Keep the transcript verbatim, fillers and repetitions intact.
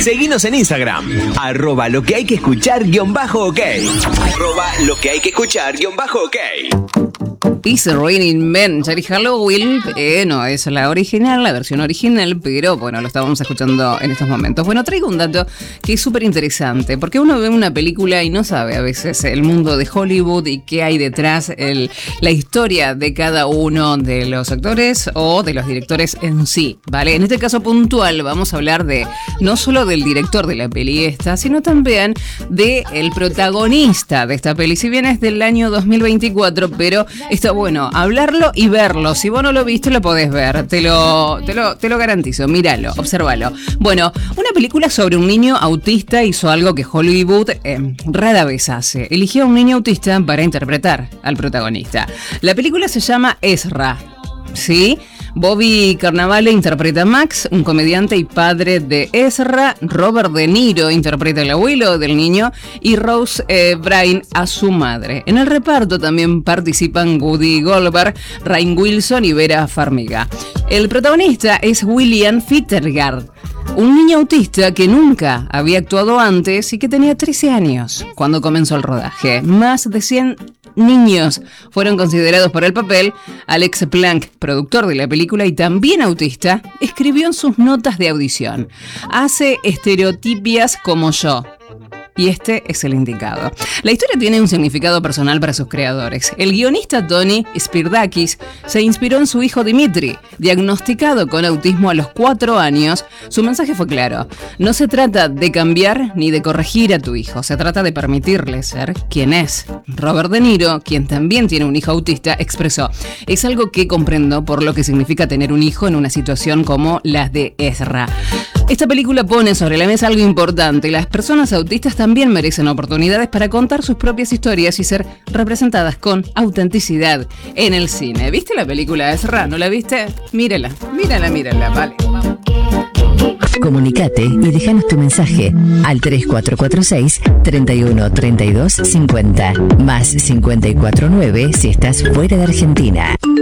Seguinos en Instagram, arroba lo que hay que escuchar guión bajo ok. Arroba lo que hay que escuchar guión bajo ok. It's Raining Men, Jerry Halloween, eh, no es la original, la versión original, pero bueno, lo estábamos escuchando en estos momentos. Bueno, traigo un dato que es súper interesante, porque uno ve una película y no sabe a veces el mundo de Hollywood y qué hay detrás, el, la historia de cada uno de los actores o de los directores en sí, ¿vale? En este caso puntual vamos a hablar de no solo del director de la peli esta, sino también del protagonista de esta peli. Si bien es del año dos mil veinticuatro, pero está bueno hablarlo y verlo. Si vos no lo viste, lo podés ver. Te lo, te lo, te lo garantizo. Míralo, obsérvalo. Bueno, una película sobre un niño autista hizo algo que Hollywood eh, rara vez hace. Eligió a un niño autista para interpretar al protagonista. La película se llama Ezra. ¿Sí? Bobby Cannavale interpreta a Max, un comediante y padre de Ezra. Robert De Niro interpreta al abuelo del niño y Rose eh, Byrne a su madre. En el reparto también participan Woody Goldberg, Rainn Wilson y Vera Farmiga. El protagonista es William Fittlegard, un niño autista que nunca había actuado antes y que tenía trece años cuando comenzó el rodaje. Más de cien niños fueron considerados para el papel. Alex Plank, productor de la película y también autista, escribió en sus notas de audición: hace estereotipias como yo. Y este es el indicado. La historia tiene un significado personal para sus creadores. El guionista Tony Spirdakis se inspiró en su hijo Dimitri, diagnosticado con autismo a los cuatro años. Su mensaje fue claro: no se trata de cambiar ni de corregir a tu hijo, se trata de permitirle ser quien es. Robert De Niro, quien también tiene un hijo autista, expresó: es algo que comprendo por lo que significa tener un hijo en una situación como la de Ezra. Esta película pone sobre la mesa algo importante. Las personas autistas también merecen oportunidades para contar sus propias historias y ser representadas con autenticidad en el cine. ¿Viste la película Ezra? ¿No la viste? Mírala, mírala, mírala, vale. Comunicate y déjanos tu mensaje al tres cuatro cuatro seis, treinta y uno, treinta y dos, cincuenta, más cincuenta y cuatro nueve si estás fuera de Argentina.